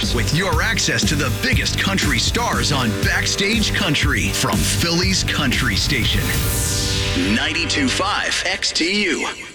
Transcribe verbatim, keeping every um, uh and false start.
hours with your access to the biggest country stars on Backstage Country from Philly's Country Station. ninety-two point five X T U.